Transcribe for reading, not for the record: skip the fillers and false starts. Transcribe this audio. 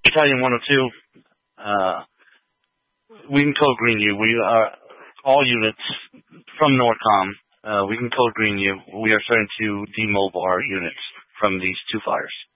Battalion 102, we can code green you. We are all units from NORCOM. We can code green you. We are starting to demobile our units from these two fires.